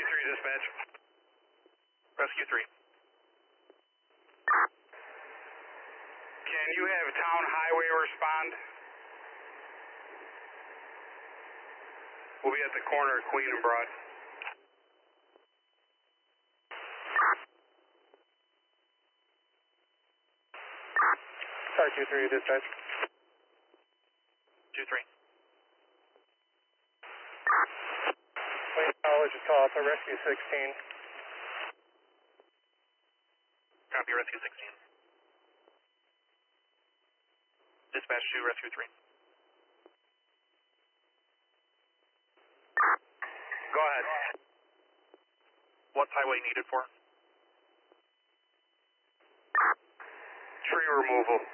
Rescue 3 dispatch. Rescue 3. Can you have Town Highway respond? We'll be at the corner of Queen and Broad. Car 2-3 dispatch. 2-3. Queen College is call for Rescue 16. Copy, Rescue 16. Dispatch to Rescue 3. Go ahead. What's highway needed for? Tree removal.